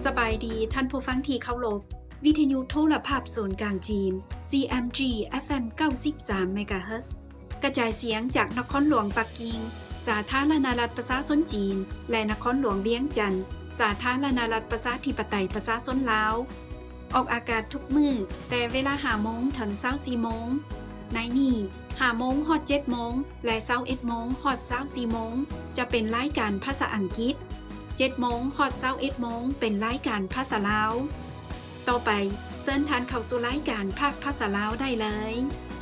สบายดีท่านผู้ฟังที่เคารพวิทยุโทรภาพศูนย์กลางจีน CMG FM 93 MHz กระจายเสียงจากนครหลวงปักกิ่งสาธารณรัฐประชาชนจีนและนครหลวงเวียงจันทร์สาธารณรัฐประชาธิปไตยประชาชนลาวออกอากาศทุกมื้อแต่เวลา 5 โมงถึง 24 โมงในนี้5โมงฮอด 7 โมงและ21โมงฮอด 24 โมงจะเป็นรายการภาษาอังกฤษ7 โมงฮอด 21 โมงเป็นรายการภาษาลาวต่อไปเชิญท่านเข้าสู่รายการภาคภาษาลาวได้เลย